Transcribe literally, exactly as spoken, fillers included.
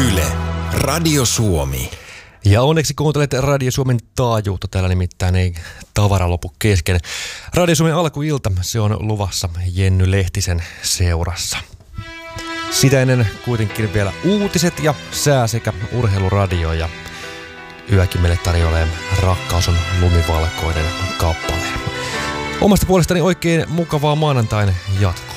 Yle, Radio Suomi. Ja onneksi kuuntelet Radio Suomen taajuutta, täällä nimittäin ei tavara lopu kesken. Radio Suomen alkuilta, se on luvassa Jenny Lehtisen seurassa. Sitä ennen kuitenkin vielä uutiset ja sää sekä urheiluradio, ja yökin meille tarjoilee Rakkaus on lumivalkoinen kappaleen. Omasta puolestani oikein mukavaa maanantain jatkoa.